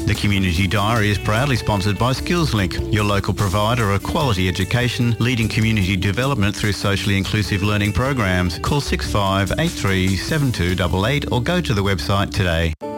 The Community Diary is proudly sponsored by SkillsLink, your local provider of quality education, leading community development through socially inclusive learning programs. Call 6583 7288 or go to the website today.